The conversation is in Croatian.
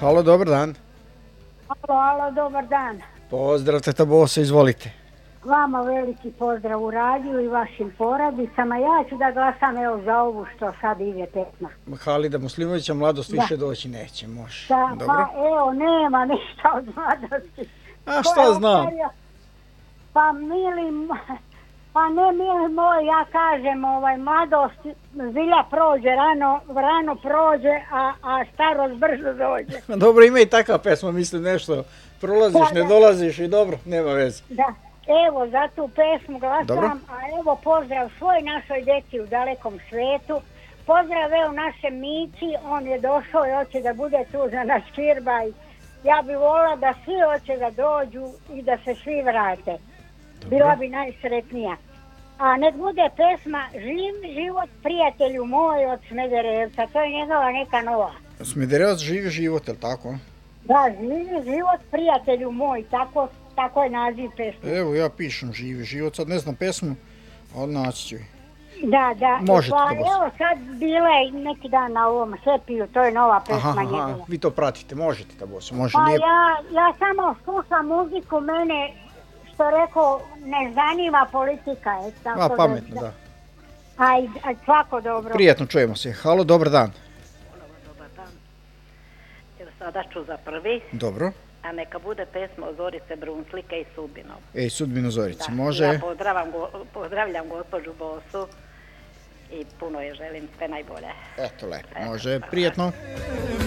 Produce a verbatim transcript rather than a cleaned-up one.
Halo, dobar dan. Halo, halo, dobar dan. Pozdrav, teta Bosa, izvolite. Vama veliki pozdrav u radiju i vašim porodicama. Ja ću da glasam evo za ovu što sad ide pesma. Halida Muslimovića, mladost više doći neće, može. Da, Dobro. pa evo, nema ništa od mladosti. A Ko šta je znam? ostavio? Pa mili, pa ne mili moj, ja kažem, ovaj, mladost zbilja prođe, rano, rano prođe, a, a starost brzo dođe. Dobro, ima i takva pesma, mislim nešto. Prolaziš, Da, ne da. dolaziš i dobro, nema veze. Da, evo za tu pesmu glasam, Dobro. a evo pozdrav svoj našoj djeci u dalekom svetu. Pozdrav evo našem Mici, on je došao i hoće da bude tu za naš kirbaj. Ja bi volila da svi hoće da dođu i da se svi vrate. Bila bi najsretnija. A nek bude pesma Živ život prijatelju moj od Smederevca, to je njegova neka nova. Smederevac živi život, je li tako? Da, Živi život prijatelju moj, tako, tako je naziv pesme. Evo, ja pišem živi život, sad ne znam pesmu, ali naći ću je. Da, da. Možete, pa, Bosa. evo sad bila je neki dan na ovom Happy-u, to je nova pesma Aha, aha, njegova. vi to pratite, možete, ta Bosa, može, Pa nije... ja, ja samo slušam muziku, mene, što rekao, ne zanima politika. Je, tako A, pametno, da. Ajde, aj, svako dobro. Prijatno, čujemo se. Halo, dobar dan. Dobar dan. Evo sada ću za prvi, Dobro. a neka bude pesma od Zorice Brunslike i Sudbinom. Ej, Sudbino Zorice, Da, može? Ja pozdravam go- pozdravljam gospođu Bosu i puno je želim sve najbolje. Eto, lepo, može, prijatno.